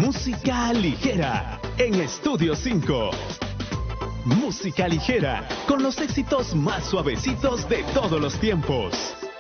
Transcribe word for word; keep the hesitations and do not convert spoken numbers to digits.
Música ligera en Estudio cinco. Música ligera con los éxitos más suavecitos de todos los tiempos.